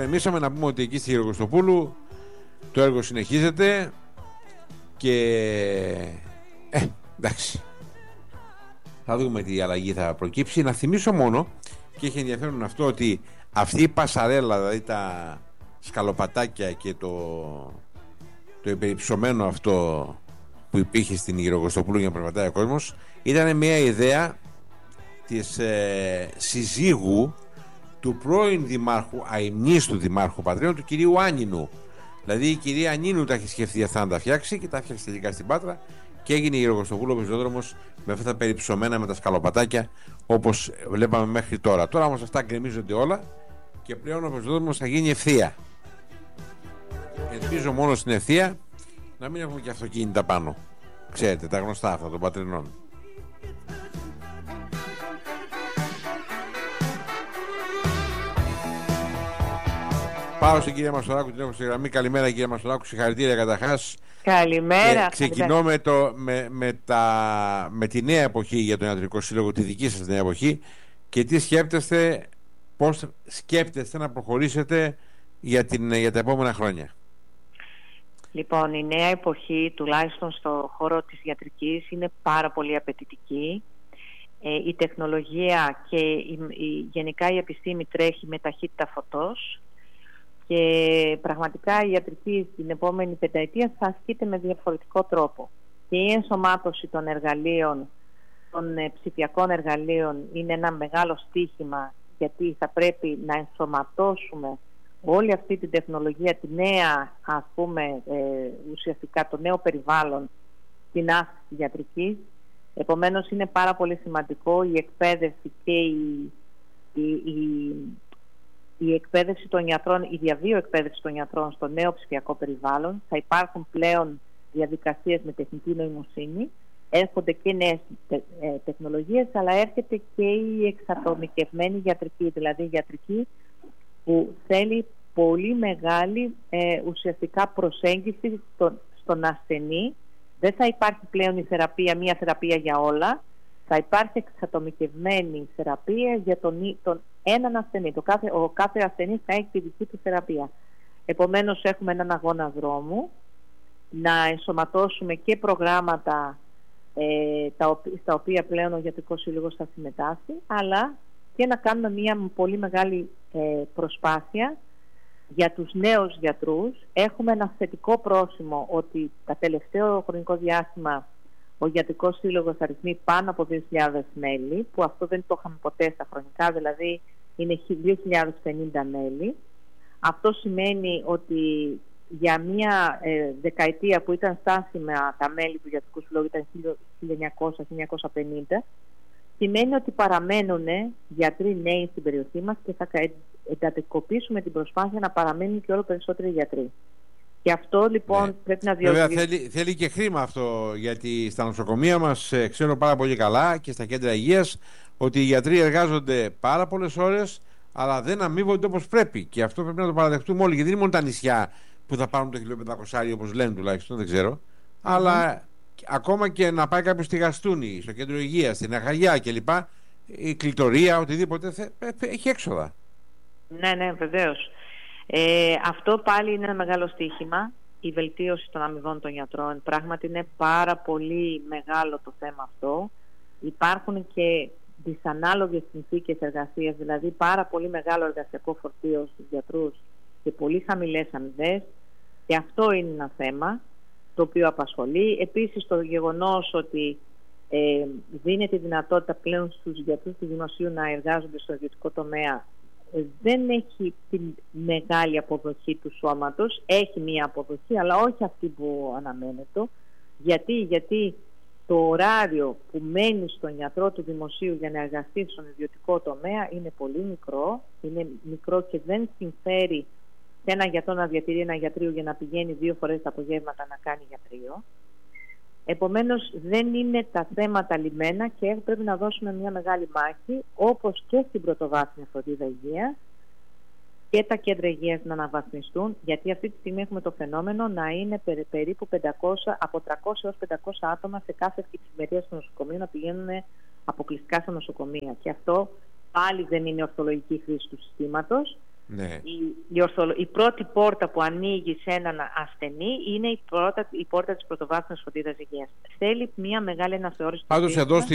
γκρεμίσαμε. Να πούμε ότι εκεί στη Γεωργοστοπούλου το έργο συνεχίζεται και εντάξει, θα δούμε τι αλλαγή θα προκύψει. Να θυμίσω μόνο, και έχει ενδιαφέρον αυτό, ότι αυτή η πασαρέλα, δηλαδή τα σκαλοπατάκια και το υπερυψωμένο αυτό που υπήρχε στην Γεωργοστοπούλου για να περπατάει ο κόσμος, ήταν μια ιδέα της συζύγου του πρώην δημάρχου, αημνίστου δημάρχου Πατρίνων, του κυρίου Άνινου. Δηλαδή η κυρία Ανίνου τα έχει σκεφτεί αυτά να τα φτιάξει και τα φτιάξει τελικά στην Πάτρα και έγινε η Γεωργοστοπούλου ο πεζόδρομος με αυτά τα περιψωμένα, με τα σκαλοπατάκια, όπως βλέπαμε μέχρι τώρα. Τώρα όμως αυτά γκρεμίζονται όλα και πλέον ο πεζόδρομος θα γίνει ευθεία. Ελπίζω μόνο στην ευθεία να μην έχουμε και αυτοκίνητα πάνω. Ξέρετε, τα γνωστά αυτά των Πατρινών. Πάω στην κυρία Μαστοράκου, την έχω στη γραμμή. Καλημέρα κυρία Μαστοράκου, συγχαρητήρια καταρχάς. Καλημέρα. Ξεκινώ με τη νέα εποχή για τον Ιατρικό Σύλλογο, τη δική σας νέα εποχή, και τι σκέπτεστε, πώς σκέπτεστε να προχωρήσετε για τα επόμενα χρόνια. Λοιπόν, η νέα εποχή, τουλάχιστον στο χώρο της ιατρικής, είναι πάρα πολύ απαιτητική. Η τεχνολογία και γενικά η επιστήμη τρέχει με ταχύτητα φωτός και πραγματικά η ιατρική στην επόμενη πενταετία θα ασκείται με διαφορετικό τρόπο. Και η ενσωμάτωση των εργαλείων, των ψηφιακών εργαλείων, είναι ένα μεγάλο στίχημα, γιατί θα πρέπει να ενσωματώσουμε όλη αυτή την τεχνολογία, τη νέα, ας πούμε, ουσιαστικά το νέο περιβάλλον στην άσκηση ιατρικής. Επομένως είναι πάρα πολύ σημαντικό η εκπαίδευση και η εκπαίδευση των γιατρών, η διαβίω εκπαίδευση των γιατρών στο νέο ψηφιακό περιβάλλον. Θα υπάρχουν πλέον διαδικασίες με τεχνητή νοημοσύνη, έρχονται και νέες τεχνολογίες, αλλά έρχεται και η εξατομικευμένη γιατρική, δηλαδή ιατρική που θέλει πολύ μεγάλη ουσιαστικά προσέγγιση στον ασθενή. Δεν θα υπάρχει πλέον η θεραπεία, μία θεραπεία για όλα. Θα υπάρχει εξατομικευμένη θεραπεία για τον έναν ασθενή. Ο κάθε ασθενής θα έχει τη δική του θεραπεία. Επομένως έχουμε έναν αγώνα δρόμου να ενσωματώσουμε και προγράμματα στα οποία πλέον ο Ιατρικός Σύλλογος θα συμμετάσχει, αλλά και να κάνουμε μια πολύ μεγάλη προσπάθεια για τους νέους γιατρούς. Έχουμε ένα θετικό πρόσημο ότι τα τελευταίο χρονικό διάστημα ο Ιατρικός Σύλλογος αριθμεί πάνω από 2.000 μέλη, που αυτό δεν το είχαμε ποτέ στα χρονικά, δηλαδή είναι 2.050 μέλη. Αυτό σημαίνει ότι για μια δεκαετία που ήταν στάσιμα τα μέλη του Ιατρικού Συλλόγου, ήταν 1900-1950, σημαίνει ότι παραμένουν γιατροί νέοι στην περιοχή μας και θα εντατικοποιήσουμε την προσπάθεια να παραμένουν και όλο περισσότεροι γιατροί. Και αυτό λοιπόν πρέπει να διορθωθεί. Βέβαια θέλει και χρήμα αυτό, γιατί στα νοσοκομεία μας ξέρω πάρα πολύ καλά και στα κέντρα υγείας ότι οι γιατροί εργάζονται πάρα πολλές ώρες, αλλά δεν αμείβονται όπως πρέπει. Και αυτό πρέπει να το παραδεχτούμε όλοι, γιατί δεν είναι μόνο τα νησιά που θα πάρουν το 1.500 όπως λένε τουλάχιστον, δεν ξέρω. Αλλά ακόμα και να πάει κάποιος στη Γαστούνη, στο κέντρο υγείας, στην Αχαγιά κλπ. Η κλειτορία, οτιδήποτε έχει έξοδα. Ναι, βεβαίως. Αυτό πάλι είναι ένα μεγάλο στοίχημα, η βελτίωση των αμοιβών των γιατρών. Πράγματι είναι πάρα πολύ μεγάλο το θέμα αυτό. Υπάρχουν και δυσανάλογες συνθήκες εργασίας, δηλαδή πάρα πολύ μεγάλο εργασιακό φορτίο στους γιατρούς και πολύ χαμηλές αμοιβές, και αυτό είναι ένα θέμα το οποίο απασχολεί. Επίσης το γεγονός ότι δίνεται η δυνατότητα πλέον στους γιατρούς του δημοσίου να εργάζονται στο ιδιωτικό τομέα δεν έχει την μεγάλη αποδοχή του σώματος. Έχει μία αποδοχή, αλλά όχι αυτή που αναμένεται. Γιατί το ωράριο που μένει στον γιατρό του δημοσίου για να εργαστεί στον ιδιωτικό τομέα είναι πολύ μικρό. Είναι μικρό και δεν συμφέρει σε ένα γιατρό να διατηρεί ένα γιατρείο για να πηγαίνει 2 φορές τα απογεύματα να κάνει γιατρείο. Επομένως δεν είναι τα θέματα λυμμένα και πρέπει να δώσουμε μια μεγάλη μάχη, όπως και στην πρωτοβάθμια φροντίδα υγείας και τα κέντρα υγείας να αναβαθμιστούν, γιατί αυτή τη στιγμή έχουμε το φαινόμενο να είναι περίπου 500, από 300 έως 500 άτομα σε κάθε εφημερία στο νοσοκομείο να πηγαίνουν αποκλειστικά στα νοσοκομεία. Και αυτό πάλι δεν είναι ορθολογική χρήση του συστήματος. Ναι. Η πρώτη πόρτα που ανοίγει σε έναν ασθενή είναι η πόρτα της πρωτοβάθμιας φροντίδας υγείας. Θέλει μια μεγάλη αναθεώρηση. Πάντως εδώ